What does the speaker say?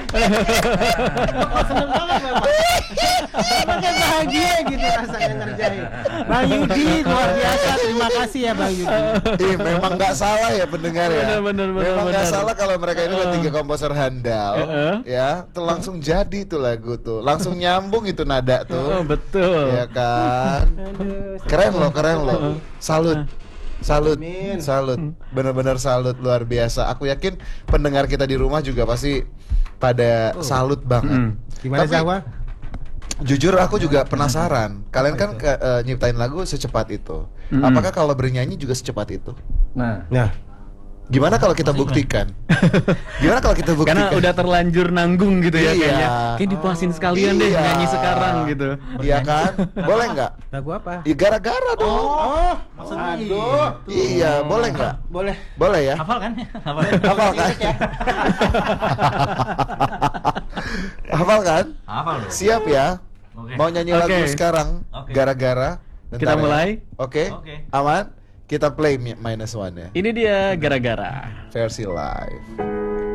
Seneng banget Bapak. Bapak kan bahagia gitu rasanya ngerjain. Bang Yudi luar biasa, terima kasih ya Bang Yudi. Memang nggak salah ya pendengar ya. Benar, Memang nggak benar. salah kalau mereka ini udah 3 komposer handal, ya, tuh langsung jadi tuh lagu tuh, langsung nyambung itu nada tuh, Betul. ya kan. Keren loh. Salut. Amin. Salut, benar-benar salut, luar biasa. Aku yakin pendengar kita di rumah juga pasti pada salut banget. Gimana Tapi, Jawa? jujur aku juga penasaran. Kalian kan nyiptain lagu secepat itu. Apakah kalau bernyanyi juga secepat itu? Nah, Gimana kalau kita buktikan? Gimana kalau kita buktikan? karena udah terlanjur nanggung gitu ya Iya. kayaknya. Kayak dipuasin sekalian deh Iya. nyanyi sekarang gitu. Iya kan? Boleh nggak? Lagu apa? Ya, gara-gara dong. Oh, aduh. Iya, boleh nggak? Boleh. Boleh ya? Hafal kan? Hafal kan? Hafal kan? Hafal dong. Siap ya? Oke. Mau nyanyi lagu Oke. sekarang? Oke. Gara-gara. Bentar Kita ya. mulai? Oke. Oke. Aman? Kita play minus one ya. Ini dia gara-gara. Versi live.